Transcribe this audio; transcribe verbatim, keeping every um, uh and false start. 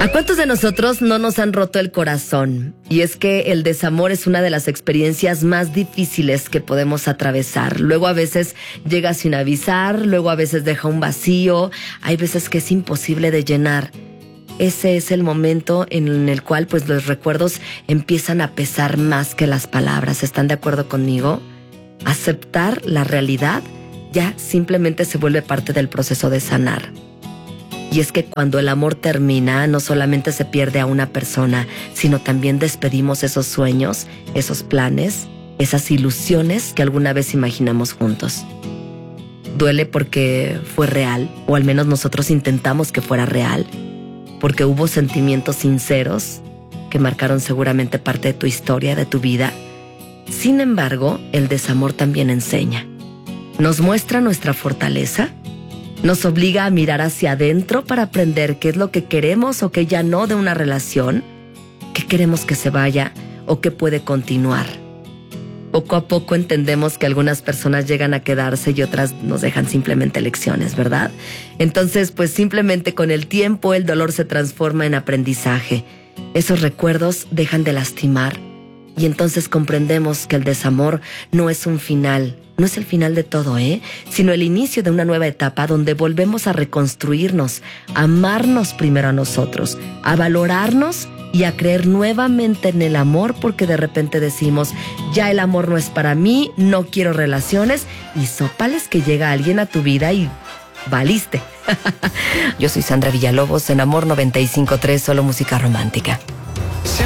¿A cuántos de nosotros no nos han roto el corazón? Y es que el desamor es una de las experiencias más difíciles que podemos atravesar. Luego a veces llega sin avisar, luego a veces deja un vacío, hay veces que es imposible de llenar. Ese es el momento en el cual pues los recuerdos empiezan a pesar más que las palabras. ¿Están de acuerdo conmigo? Aceptar la realidad ya simplemente se vuelve parte del proceso de sanar. Y es que cuando el amor termina, no solamente se pierde a una persona, sino también despedimos esos sueños, esos planes, esas ilusiones que alguna vez imaginamos juntos. Duele porque fue real, o al menos nosotros intentamos que fuera real, porque hubo sentimientos sinceros que marcaron seguramente parte de tu historia, de tu vida. Sin embargo, el desamor también enseña. Nos muestra nuestra fortaleza, nos obliga a mirar hacia adentro para aprender qué es lo que queremos o qué ya no de una relación, qué queremos que se vaya o qué puede continuar. Poco a poco entendemos que algunas personas llegan a quedarse y otras nos dejan simplemente lecciones, ¿verdad? Entonces, pues simplemente con el tiempo el dolor se transforma en aprendizaje. Esos recuerdos dejan de lastimar y entonces comprendemos que el desamor no es un final, no es el final de todo, ¿eh? Sino el inicio de una nueva etapa donde volvemos a reconstruirnos, a amarnos primero a nosotros, a valorarnos y a creer nuevamente en el amor, porque de repente decimos, ya el amor no es para mí, no quiero relaciones, y sópales que llega alguien a tu vida y valiste. Yo soy Sandra Villalobos en Amor noventa y cinco punto tres, solo música romántica.